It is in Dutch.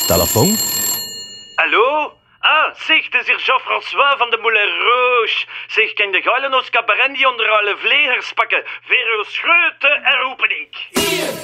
telefoon. Hallo? Ah, zeg, het is hier Jean-François van de Moulin Rouge. Zeg, kan de geilen ons cabaret die onder alle vlegers pakken? Vero Scheuten en roepen ik.